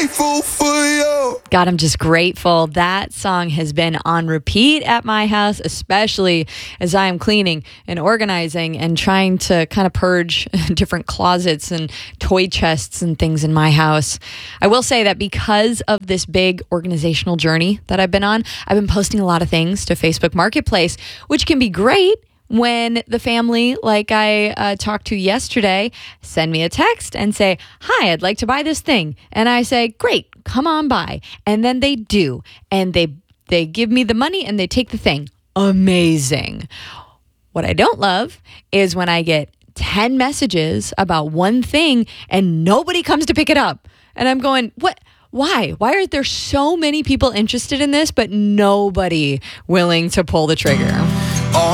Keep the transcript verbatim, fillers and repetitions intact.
grateful for you. God, I'm just grateful. That song has been on repeat at my house, especially as I am cleaning and organizing and trying to kind of purge different closets and toy chests and things in my house. I will say that because of this big organizational journey that I've been on, I've been posting a lot of things to Facebook Marketplace, which can be great when the family, like I uh, talked to yesterday, send me a text and say, hi, I'd like to buy this thing. And I say, great, come on by. And then they do. And they they give me the money and they take the thing. Amazing. What I don't love is when I get ten messages about one thing and nobody comes to pick it up. And I'm going, what? Why? Why are there so many people interested in this, but nobody willing to pull the trigger?